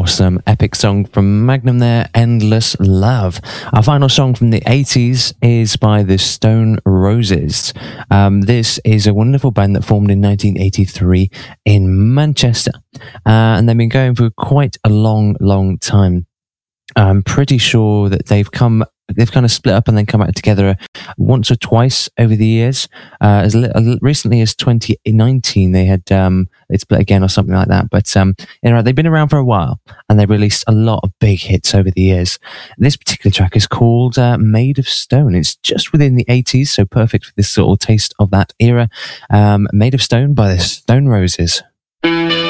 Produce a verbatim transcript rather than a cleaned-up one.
awesome epic song from Magnum there, Endless Love. Our final song from the eighties is by the Stone Roses. Um, this is a wonderful band that formed in nineteen eighty-three in Manchester. Uh, and they've been going for quite a long, long time. I'm pretty sure that they've come, they've kind of split up and then come back together once or twice over the years. Uh, as li- recently as twenty nineteen, they had um, they split again or something like that. But um, anyway, they've been around for a while and they've released a lot of big hits over the years. This particular track is called uh, Made of Stone. It's just within the eighties, so perfect for this sort of taste of that era. Um, Made of Stone by the Stone Roses.